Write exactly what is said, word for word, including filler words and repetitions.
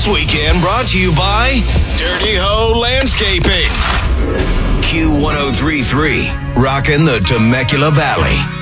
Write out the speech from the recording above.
weekend brought to you by Dirty Ho Landscaping. Q one oh three point three, rocking the Temecula Valley.